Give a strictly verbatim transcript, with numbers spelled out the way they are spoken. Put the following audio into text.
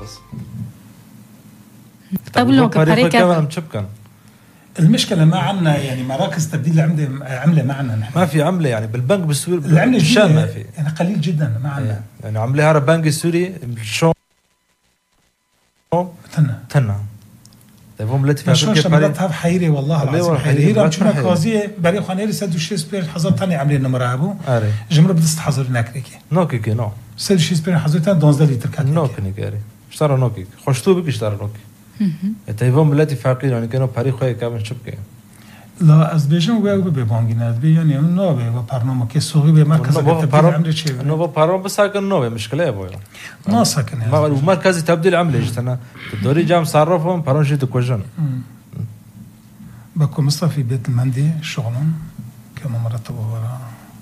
بس. طب لو كباريكا المشكلة ما عنا يعني مراكز تبديل عملة عملة معنا نحن. ما في عملة يعني بالبنك بالسوري العملة الشام ما في يعني قليل جدا ما عنا يعني عملة هذا البنك السوري شو تنا تنا طيب هم التي شو شملتها بحيري والله العظيم حيري هي لم تكون كوازية بري خانيري سدو شيء سبير حظات تاني عملين نمرابو جمرة بدست حظر ناكريكي نوكيكي نو سدو شيء سبير حظات تاني دونزده لتر كاتريكي نوكني كاري اشترى نوكيك خوشتو بك اشترى نوكي طيب هم التي فاقين يعني كانوا بري خوي كامل شبكة لا از بیشتر ویاگ به بانگینات بیانی اون نوبه و پرنامه که سوقی به مرکز تبدیل عمله چه نو با پرنامه بس ساکن نوبه مشکله باید ما ساکن ما مرکز تبدیل عمله جتنا الدوري جام صرفهم پرنامه تو کجان بكم مصطفى بيت المندي شغلهم كما مرتب ورا